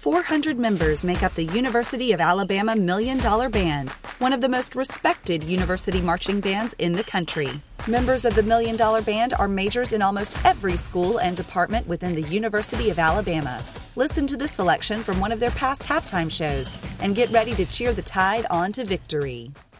400 members make up the University of Alabama Million Dollar Band, one of the most respected university marching bands in the country. Members of the Million Dollar Band are majors in almost every school and department within the University of Alabama. Listen to this selection from one of their past halftime shows and get ready to cheer the Tide on to victory.